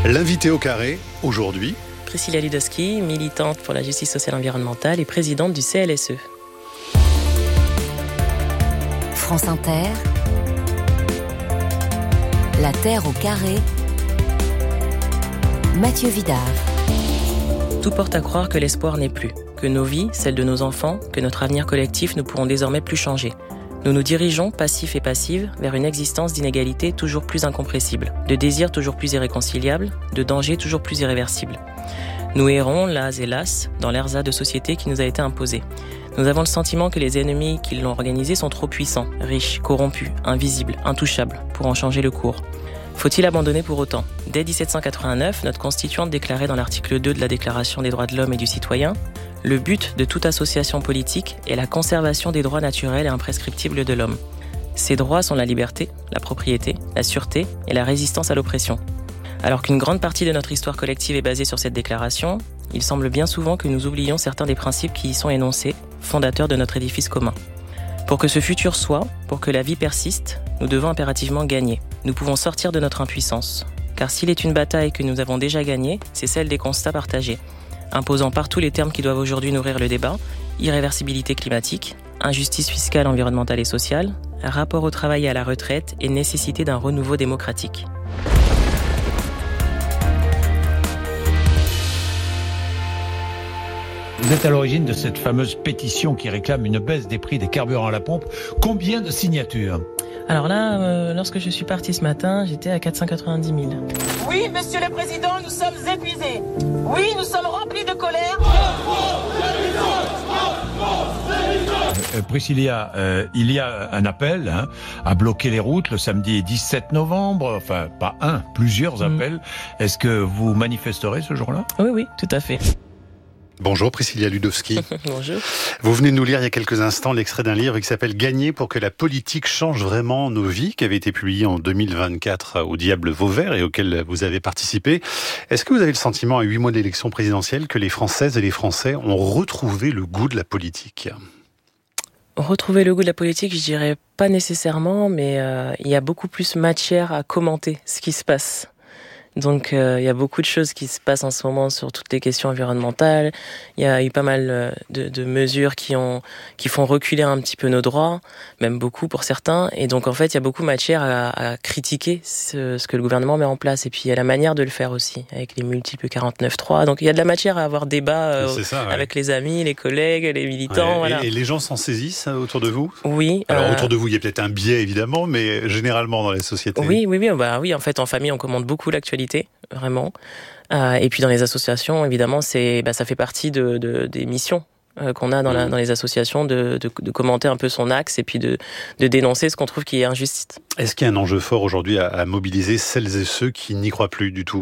L'invité au carré, aujourd'hui, Priscilla Ludowski, militante pour la justice sociale environnementale et présidente du CLSE. France Inter, La Terre au carré, Mathieu Vidard. Tout porte à croire que l'espoir n'est plus, que nos vies, celles de nos enfants, que notre avenir collectif ne pourront désormais plus changer. Nous nous dirigeons, passifs et passives, vers une existence d'inégalités toujours plus incompressibles, de désirs toujours plus irréconciliables, de dangers toujours plus irréversibles. Nous errons, las et las, dans l'ersatz de société qui nous a été imposée. Nous avons le sentiment que les ennemis qui l'ont organisé sont trop puissants, riches, corrompus, invisibles, intouchables, pour en changer le cours. Faut-il abandonner pour autant ? Dès 1789, notre constituante déclarait dans l'article 2 de la Déclaration des droits de l'homme et du citoyen « Le but de toute association politique est la conservation des droits naturels et imprescriptibles de l'homme. Ces droits sont la liberté, la propriété, la sûreté et la résistance à l'oppression. » Alors qu'une grande partie de notre histoire collective est basée sur cette déclaration, il semble bien souvent que nous oublions certains des principes qui y sont énoncés, fondateurs de notre édifice commun. Pour que ce futur soit, pour que la vie persiste, nous devons impérativement gagner. Nous pouvons sortir de notre impuissance. Car s'il est une bataille que nous avons déjà gagnée, c'est celle des constats partagés, imposant partout les termes qui doivent aujourd'hui nourrir le débat: irréversibilité climatique, injustice fiscale, environnementale et sociale, rapport au travail et à la retraite et nécessité d'un renouveau démocratique. Vous êtes à l'origine de cette fameuse pétition qui réclame une baisse des prix des carburants à la pompe. Combien de signatures ? Alors là, lorsque je suis partie ce matin, j'étais à 490 000. Oui, Monsieur le Président, nous sommes épuisés. Oui, nous sommes remplis de colère. Priscilla, il y a un appel à bloquer les routes le samedi 17 novembre. Enfin, pas un, plusieurs appels. Est-ce que vous manifesterez ce jour-là ? Oui, tout à fait. Bonjour Priscilla Ludowski. Bonjour. Vous venez de nous lire il y a quelques instants l'extrait d'un livre qui s'appelle « Gagner pour que la politique change vraiment nos vies », qui avait été publié en 2024 au Diable Vauvert et auquel vous avez participé. Est-ce que vous avez le sentiment, à 8 mois de l'élection présidentielle, que les Françaises et les Français ont retrouvé le goût de la politique ? Retrouver le goût de la politique, je dirais pas nécessairement, mais il y a beaucoup plus matière à commenter ce qui se passe. Donc il y a beaucoup de choses qui se passent en ce moment sur toutes les questions environnementales. Il y a eu pas mal de mesures qui font reculer un petit peu nos droits, même beaucoup pour certains. Et donc en fait, il y a beaucoup de matière à critiquer ce que le gouvernement met en place. Et puis il y a la manière de le faire aussi, avec les multiples 49.3. Donc il y a de la matière à avoir débat avec les amis, les collègues, les militants. Ouais, voilà. Et les gens s'en saisissent autour de vous ? Oui. Alors autour de vous, il y a peut-être un biais évidemment, mais généralement dans les sociétés. Oui. En fait, en famille, on commente beaucoup l'actualité. Vraiment. Et puis dans les associations, évidemment, ça fait partie des missions qu'on a dans les associations, de commenter un peu son axe et puis de dénoncer ce qu'on trouve qui est injuste. Est-ce qu'il y a un enjeu fort aujourd'hui à mobiliser celles et ceux qui n'y croient plus du tout ?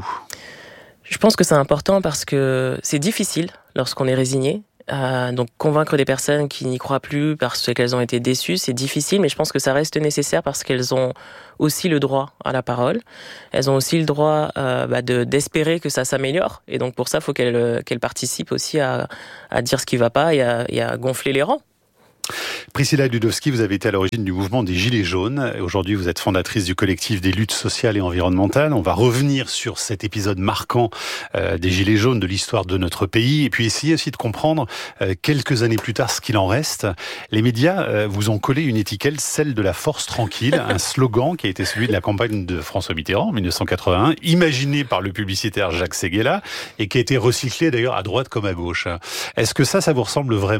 Je pense que c'est important parce que c'est difficile lorsqu'on est résigné. Donc convaincre des personnes qui n'y croient plus parce qu'elles ont été déçues, c'est difficile, mais je pense que ça reste nécessaire parce qu'elles ont aussi le droit à la parole. Elles ont aussi le droit d'espérer que ça s'améliore. Et donc pour ça, il faut qu'elles participent aussi à dire ce qui ne va pas et à gonfler les rangs. Priscilla Ludowski, vous avez été à l'origine du mouvement des Gilets jaunes. Aujourd'hui, vous êtes fondatrice du collectif des luttes sociales et environnementales. On va revenir sur cet épisode marquant des Gilets jaunes, de l'histoire de notre pays, et puis essayer aussi de comprendre quelques années plus tard ce qu'il en reste. Les médias vous ont collé une étiquette, celle de la force tranquille, un slogan qui a été celui de la campagne de François Mitterrand en 1981, imaginé par le publicitaire Jacques Séguéla, et qui a été recyclé d'ailleurs à droite comme à gauche. Est-ce que ça vous ressemble vraiment ?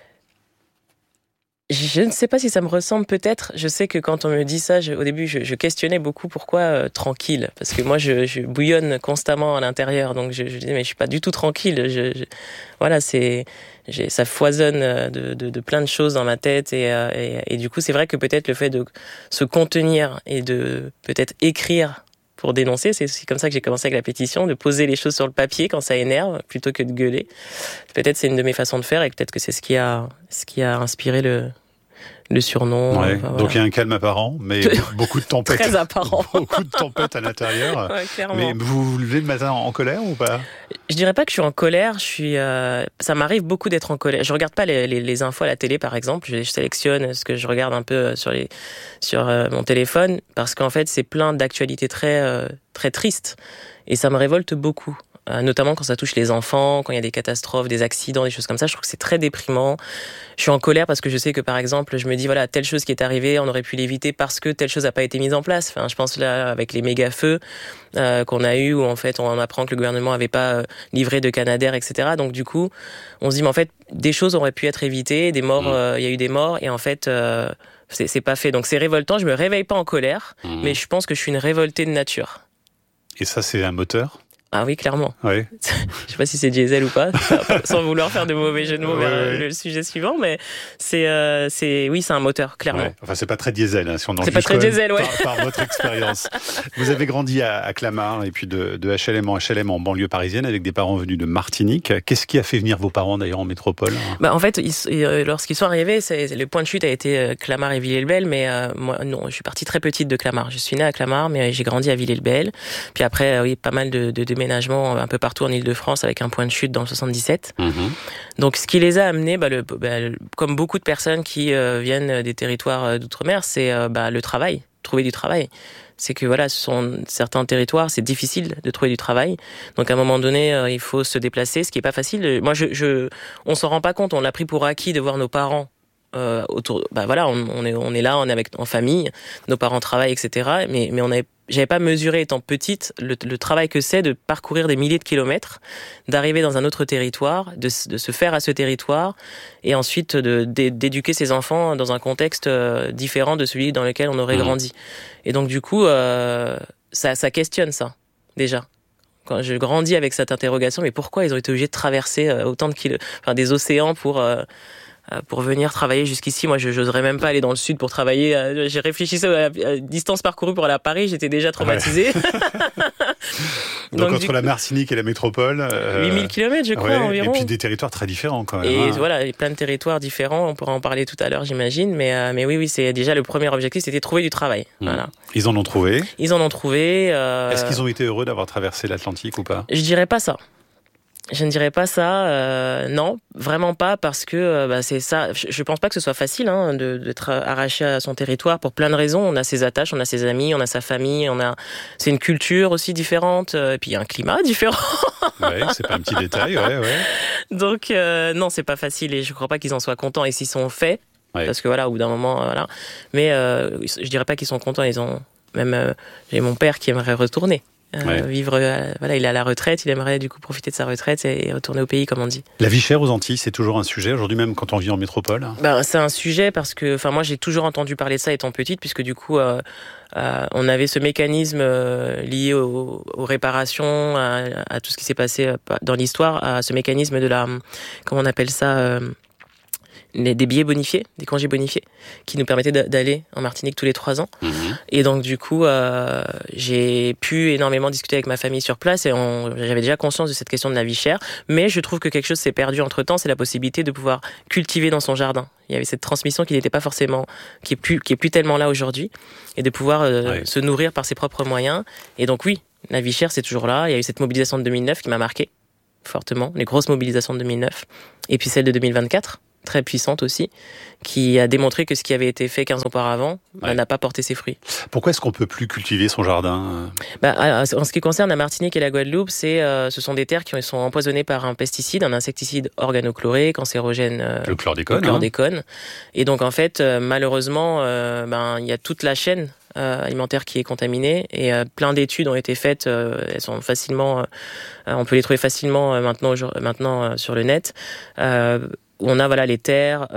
Je ne sais pas si ça me ressemble, peut-être. Je sais que quand on me dit ça, au début, je questionnais beaucoup pourquoi tranquille. Parce que moi, je bouillonne constamment à l'intérieur. Donc, je disais, mais je suis pas du tout tranquille. Ça foisonne de plein de choses dans ma tête. Et du coup, c'est vrai que peut-être le fait de se contenir et de peut-être écrire pour dénoncer, c'est comme ça que j'ai commencé avec la pétition, de poser les choses sur le papier quand ça énerve, plutôt que de gueuler. Peut-être c'est une de mes façons de faire et peut-être que c'est ce qui a inspiré le surnom. Ouais. Enfin, Donc il y a un calme apparent, mais beaucoup de tempêtes. Très apparent. Beaucoup de tempêtes à l'intérieur. Ouais, clairement. Mais vous vous levez le matin en colère ou pas? Je dirais pas que je suis en colère. Ça m'arrive beaucoup d'être en colère. Je regarde pas les infos à la télé, par exemple. Je sélectionne ce que je regarde un peu sur mon téléphone, parce qu'en fait, c'est plein d'actualités très tristes, et ça me révolte beaucoup. Notamment quand ça touche les enfants, quand il y a des catastrophes, des accidents, des choses comme ça. Je trouve que c'est très déprimant. Je suis en colère parce que je sais que, par exemple, je me dis, voilà, telle chose qui est arrivée, on aurait pu l'éviter parce que telle chose n'a pas été mise en place. Enfin, je pense là, avec les méga-feux qu'on a eu, où en fait, on apprend que le gouvernement n'avait pas livré de Canadair, etc. Donc, du coup, on se dit, mais en fait, des choses auraient pu être évitées, des morts, il y a eu des morts, et en fait... c'est pas fait. Donc, c'est révoltant. Je me réveille pas en colère, mais je pense que je suis une révoltée de nature. Et ça, c'est un moteur? Ah oui, clairement. Oui. Je sais pas si c'est diesel ou pas, sans vouloir faire de mauvais jeux de mots vers le sujet suivant, mais c'est un moteur, clairement. Ouais. Enfin, c'est pas très diesel, hein, si on en C'est pas très diesel, ouais. Par votre expérience. Vous avez grandi à Clamart, et puis de HLM en HLM en banlieue parisienne, avec des parents venus de Martinique. Qu'est-ce qui a fait venir vos parents, d'ailleurs, en métropole? En fait, lorsqu'ils sont arrivés, le point de chute a été Clamart et Villers-le-Bel, mais moi, non, je suis partie très petite de Clamart. Je suis née à Clamart, mais j'ai grandi à Villers-le-Bel. Puis après, oui, pas mal de déménagements un peu partout en Île-de-France, avec un point de chute dans le 77. Donc, ce qui les a amenés, comme beaucoup de personnes qui viennent des territoires d'outre-mer, c'est le travail, trouver du travail. C'est que voilà, ce sont certains territoires, c'est difficile de trouver du travail. Donc à un moment donné, il faut se déplacer, ce qui est pas facile. Moi, on s'en rend pas compte. On l'a pris pour acquis de voir nos parents autour. On est là, on est en famille, nos parents travaillent, etc. Mais j'avais pas mesuré, étant petite, le travail que c'est de parcourir des milliers de kilomètres, d'arriver dans un autre territoire, de se faire à ce territoire, et ensuite d'éduquer ses enfants dans un contexte différent de celui dans lequel on aurait grandi. Et donc du coup, ça questionne ça, déjà. Quand je grandis avec cette interrogation, mais pourquoi ils ont été obligés de traverser autant de des océans pour venir travailler jusqu'ici? Moi, je n'oserais même pas aller dans le sud pour travailler. J'ai réfléchi à la distance parcourue pour aller à Paris, j'étais déjà traumatisée. Donc entre la Martinique et la métropole... 8000 km, je crois, environ. Et puis des territoires très différents, quand même. Et voilà, plein de territoires différents, on pourra en parler tout à l'heure, j'imagine. Mais oui, c'est déjà le premier objectif, c'était trouver du travail. Voilà. Ils en ont trouvé? Ils en ont trouvé. Est-ce qu'ils ont été heureux d'avoir traversé l'Atlantique ou pas? Je dirais pas ça. Je ne dirais pas ça, non, vraiment pas, parce que c'est ça. Je pense pas que ce soit facile d'être arraché à son territoire pour plein de raisons. On a ses attaches, on a ses amis, on a sa famille, c'est une culture aussi différente, et puis il y a un climat différent. Ouais, c'est pas un petit détail, ouais. Donc non, c'est pas facile, et je crois pas qu'ils en soient contents, et s'ils sont faits, parce que voilà, au bout d'un moment, voilà. Mais je dirais pas qu'ils sont contents. Ils ont même j'ai mon père qui aimerait retourner. Vivre, il est à la retraite, il aimerait du coup profiter de sa retraite et retourner au pays, comme on dit. La vie chère aux Antilles, c'est toujours un sujet aujourd'hui, même quand on vit en métropole? C'est un sujet parce que, moi j'ai toujours entendu parler de ça étant petite, puisque du coup on avait ce mécanisme lié aux réparations, à tout ce qui s'est passé dans l'histoire, à ce mécanisme de comment on appelle ça, des billets bonifiés, des congés bonifiés, qui nous permettaient d'aller en Martinique tous les 3 ans. Et donc du coup, j'ai pu énormément discuter avec ma famille sur place, et j'avais déjà conscience de cette question de la vie chère. Mais je trouve que quelque chose s'est perdu entre-temps, c'est la possibilité de pouvoir cultiver dans son jardin. Il y avait cette transmission qui n'était pas forcément, qui est plus tellement là aujourd'hui, et de pouvoir se nourrir par ses propres moyens. Et donc oui, la vie chère, c'est toujours là. Il y a eu cette mobilisation de 2009 qui m'a marqué fortement, les grosses mobilisations de 2009, et puis celle de 2024. Très puissante aussi, qui a démontré que ce qui avait été fait 15 ans auparavant n'a pas porté ses fruits. Pourquoi est-ce qu'on peut plus cultiver son jardin? En ce qui concerne la Martinique et la Guadeloupe, ce sont des terres qui sont empoisonnées par un pesticide, un insecticide organochloré, cancérogène, le chlordécone. Le chlordécone. Et donc en fait, malheureusement, il y a toute la chaîne alimentaire qui est contaminée, et plein d'études ont été faites. Elles sont facilement, on peut les trouver facilement maintenant sur le net. On a les terres,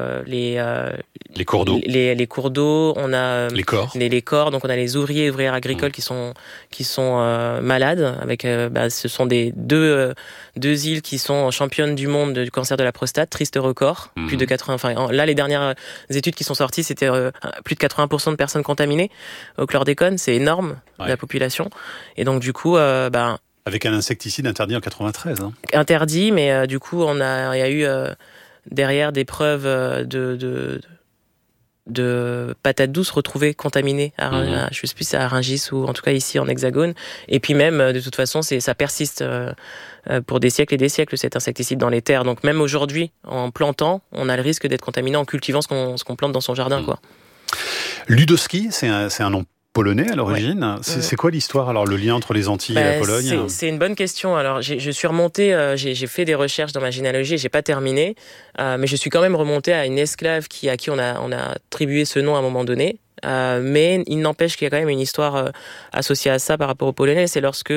les cours d'eau, les cours d'eau, on a les corps, donc on a les ouvriers et ouvrières agricoles qui sont malades, avec ce sont des deux îles qui sont championnes du monde du cancer de la prostate, triste record, plus de 80, là les dernières études qui sont sorties, c'était plus de 80% de personnes contaminées au chlordécone, c'est énorme, la population, et donc du coup avec un insecticide interdit en 93. Interdit, mais du coup il y a eu derrière des preuves de patates douces retrouvées contaminées je sais plus si c'est à Rungis ou en tout cas ici en Hexagone. Et puis même, de toute façon, ça persiste pour des siècles et des siècles, cet insecticide dans les terres. Donc même aujourd'hui, en plantant, on a le risque d'être contaminé en cultivant ce qu'on plante dans son jardin, quoi. Ludowski, c'est un nom polonais à l'origine. Ouais. C'est quoi l'histoire, alors, le lien entre les Antilles et la Pologne? C'est une bonne question. Alors, je suis remontée, j'ai fait des recherches dans ma généalogie, j'ai pas terminé, mais je suis quand même remontée à une esclave à qui on a attribué ce nom à un moment donné. Mais il n'empêche qu'il y a quand même une histoire associée à ça par rapport aux Polonais. C'est lorsque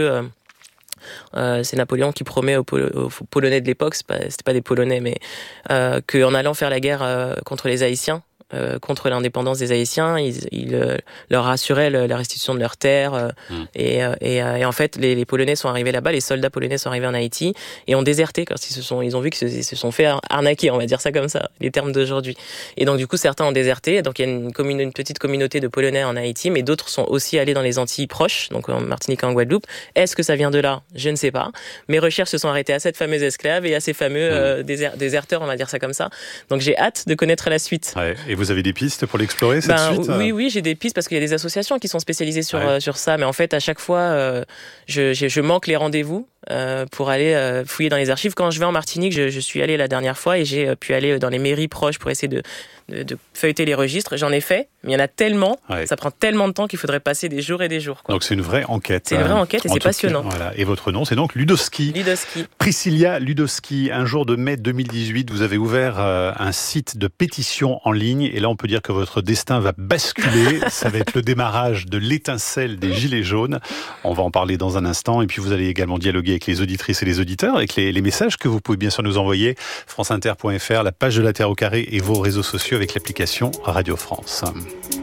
c'est Napoléon qui promet aux Polonais de l'époque, c'était pas des Polonais, mais qu'en allant faire la guerre contre les Haïtiens, contre l'indépendance des Haïtiens, il leur assurait la restitution de leurs terres et en fait les Polonais sont arrivés là-bas, les soldats polonais sont arrivés en Haïti et ont déserté quand ils ont vu qu'ils se sont fait arnaquer, on va dire ça comme ça, les termes d'aujourd'hui. Et donc du coup certains ont déserté, donc il y a une petite communauté de Polonais en Haïti, mais d'autres sont aussi allés dans les Antilles proches, donc en Martinique et en Guadeloupe. Est-ce que ça vient de là? Je ne sais pas. Mes recherches se sont arrêtées à cette fameuse esclave et à ces fameux déserteurs, on va dire ça comme ça. Donc j'ai hâte de connaître la suite. Ouais. Et vous avez des pistes pour l'explorer, cette suite? Oui, j'ai des pistes parce qu'il y a des associations qui sont spécialisées sur ça. Mais en fait, à chaque fois, je manque les rendez-vous pour aller fouiller dans les archives. Quand je vais en Martinique, je suis allée la dernière fois et j'ai pu aller dans les mairies proches pour essayer de feuilleter les registres. J'en ai fait, mais il y en a tellement, ça prend tellement de temps qu'il faudrait passer des jours et des jours, quoi. Donc c'est une vraie enquête. C'est une vraie enquête et c'est passionnant. Voilà. Et votre nom, c'est donc Ludowski. Priscilla Ludowski. Un jour de mai 2018, vous avez ouvert un site de pétition en ligne et là on peut dire que votre destin va basculer. Ça va être le démarrage de l'étincelle des Gilets jaunes. On va en parler dans un instant et puis vous allez également dialoguer avec les auditrices et les auditeurs, avec les messages que vous pouvez bien sûr nous envoyer. franceinter.fr, la page de La Terre au Carré et vos réseaux sociaux avec l'application Radio France.